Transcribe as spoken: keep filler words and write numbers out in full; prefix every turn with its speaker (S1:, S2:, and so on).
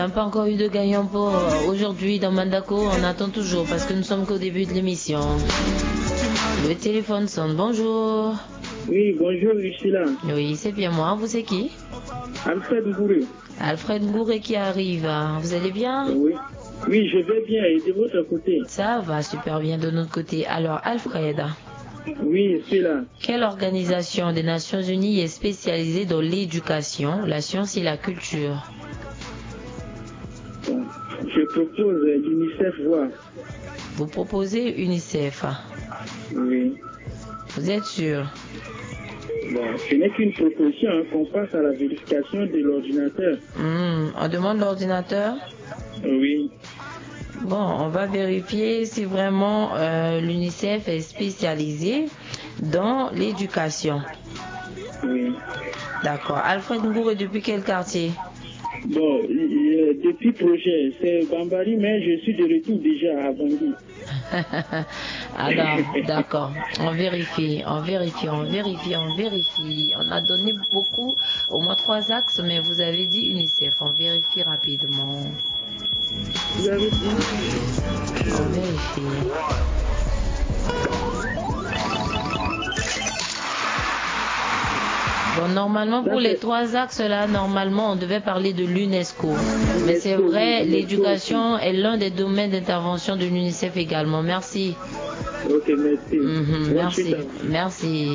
S1: n'a pas encore eu de gagnant pour aujourd'hui dans Mandako. On attend toujours parce que nous sommes qu'au début de l'émission. Le téléphone sonne. Bonjour.
S2: Oui, bonjour, Lucilla.
S1: Oui, c'est bien moi. Vous c'est qui?
S2: Alfred Ngouré.
S1: Alfred Ngouré qui arrive. Vous allez bien?
S2: Oui. Oui, je vais bien. Et de votre côté?
S1: Ça va super bien de notre côté. Alors, Alfred.
S2: Oui, c'est là.
S1: Quelle organisation des Nations Unies est spécialisée dans l'éducation, la science et la culture?
S2: Bon, je propose l'UNICEF voir.
S1: Vous proposez UNICEF?
S2: Oui.
S1: Vous êtes sûr?
S2: Bon, ce n'est qu'une proposition hein, qu'on passe à la vérification de l'ordinateur.
S1: Mmh, on demande l'ordinateur?
S2: Oui.
S1: Bon, on va vérifier si vraiment euh, l'UNICEF est spécialisé dans l'éducation.
S2: Oui.
S1: D'accord. Alfred Ngouré, depuis quel quartier?
S2: Bon, euh, depuis projet, c'est Bambari, mais je suis de retour déjà à Bangui.
S1: Alors, d'accord. On vérifie, on vérifie, on vérifie, on vérifie. On a donné beaucoup, au moins trois axes, mais vous avez dit UNICEF. On vérifie rapidement.
S2: Vous avez dit?
S1: On vérifie. Bon, normalement, pour les trois axes-là, normalement, on devait parler de l'UNESCO. Mais c'est vrai, l'éducation est l'un des domaines d'intervention de l'UNICEF également. Merci.
S2: Ok, merci.
S1: Mm-hmm, merci. Merci.